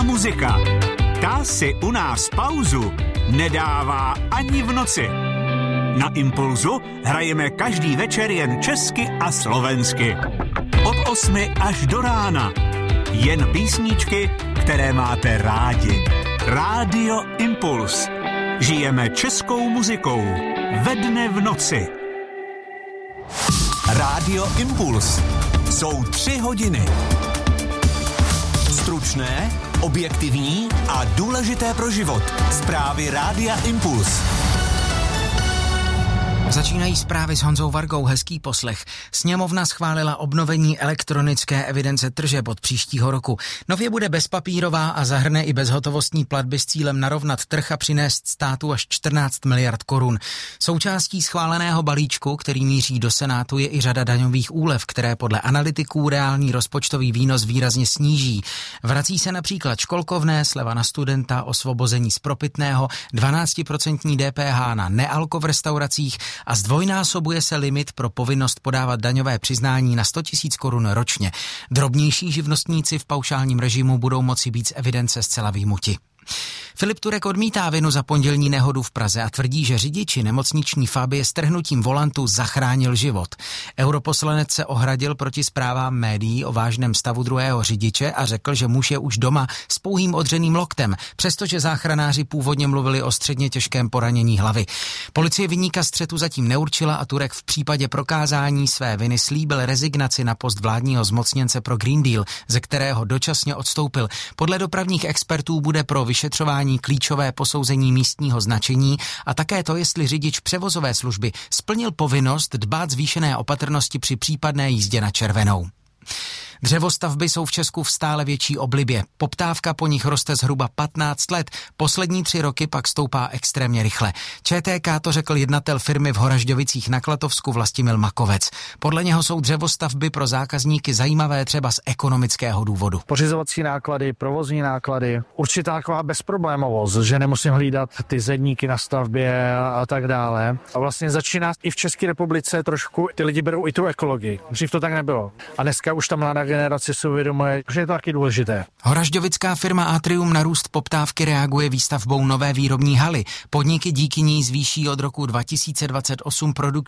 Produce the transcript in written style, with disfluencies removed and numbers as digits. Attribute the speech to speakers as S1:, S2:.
S1: muzika. Ta si u nás pauzu nedává ani v noci. Na Impulzu hrajeme každý večer jen česky a slovensky. Od 8 až do rána. Jen písničky, které máte rádi. Rádio Impuls. Žijeme českou muzikou. Ve dne v noci. Rádio Impuls. Jsou 3 hodiny. Stručné, objektivní a důležité pro život. Zprávy Rádia Impuls.
S2: Začínají zprávy s Honzou Vargou, hezký poslech. Sněmovna schválila obnovení elektronické evidence tržeb od příštího roku. Nově bude bezpapírová a zahrne i bezhotovostní platby s cílem narovnat trh a přinést státu až 14 miliard korun. Součástí schváleného balíčku, který míří do Senátu, je i řada daňových úlev, které podle analytiků reálný rozpočtový výnos výrazně sníží. Vrací se například školkovné, sleva na studenta, osvobození z propitného, 12% DPH na nealko v restauracích a zdvojnásobuje se limit pro povinnost podávat daňové přiznání na 100 000 korun ročně. Drobnější živnostníci v paušálním režimu budou moci být z evidence zcela vyjmuti. Filip Turek odmítá vinu za pondělní nehodu v Praze a tvrdí, že řidiči nemocniční Fabie strhnutím volantu zachránil život. Europoslanec se ohradil proti zprávám médií o vážném stavu druhého řidiče a řekl, že muž je už doma s pouhým odřeným loktem, přestože záchranáři původně mluvili o středně těžkém poranění hlavy. Policie viníka střetu zatím neurčila a Turek v případě prokázání své viny slíbil rezignaci na post vládního zmocněnce pro Green Deal, ze kterého dočasně odstoupil. Podle dopravních expertů bude pro vyšetřování klíčové posouzení místního značení a také to, jestli řidič převozové služby splnil povinnost dbát zvýšené opatrnosti při případné jízdě na červenou. Dřevostavby jsou v Česku v stále větší oblibě. Poptávka po nich roste zhruba 15 let, poslední 3 roky pak stoupá extrémně rychle. ČTK to řekl jednatel firmy v Horažďovicích na Klatovsku Vlastimil Makovec. Podle něho jsou dřevostavby pro zákazníky zajímavé třeba z ekonomického důvodu.
S3: Pořizovací náklady, provozní náklady, určitá taková bezproblémovost, že nemusím hlídat ty zedníky na stavbě a tak dále. A vlastně začíná i v České republice trošku, ty lidi berou i tu ekologii. Dřív to tak nebylo. A dneska už ta mladá generace si uvědomuje, že je to taky důležité.
S2: Horažďovická firma Atrium na růst poptávky reaguje výstavbou nové výrobní haly. Podniky díky ní zvýší od roku 2028 produkční